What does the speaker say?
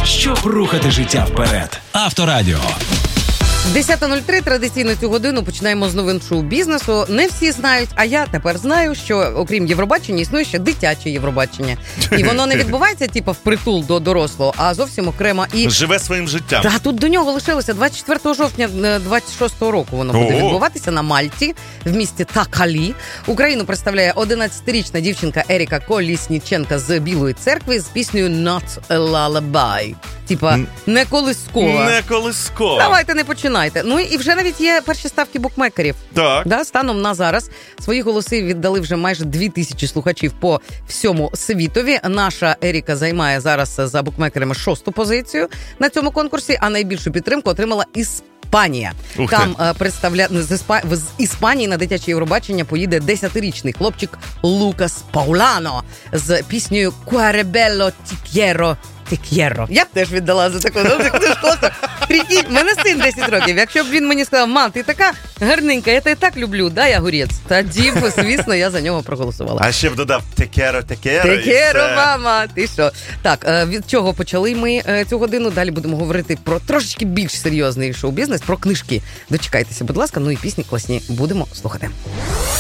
щоб рухати життя вперед. Авторадіо. 10:03, традиційно цю годину починаємо з новин шоу-бізнесу. Не всі знають, а я тепер знаю, що окрім Євробачення існує ще дитяче Євробачення. І воно не відбувається впритул до дорослого, а зовсім окремо. І живе своїм життям. Та тут до нього лишилося 24 жовтня 26-го року воно буде відбуватися на Мальті в місті Такалі. Україну представляє 11-річна дівчинка Еріка Колісніченка з Білої церкви з піснею «Not a Lullaby». Типа, не колискова. Не колискова. Давайте не починайте. Ну і вже навіть є перші ставки букмекерів. Так. Да, станом на зараз свої голоси віддали вже майже 2000 слухачів по всьому світові. Наша Еріка займає зараз за букмекерами 6-ту позицію на цьому конкурсі, а найбільшу підтримку отримала Іспанія. Там з Іспанії на дитяче Євробачення поїде 10-річний хлопчик Лукас Паулано з піснею «Querebello ti quiero». Я б теж віддала за таку. Це ж класно. Прикинь, в мене син 10 років. Якщо б він мені сказав: мам, ти така гарненька, я тебе так люблю, дай огурець. Тоді б, звісно, я за нього проголосувала. А ще б додав «Текеро». Текеро, мама, ти що? Так, від чого почали ми цю годину? Далі будемо говорити про трошечки більш серйозний шоу-бізнес, про книжки. Дочекайтеся, будь ласка, ну і пісні класні будемо слухати.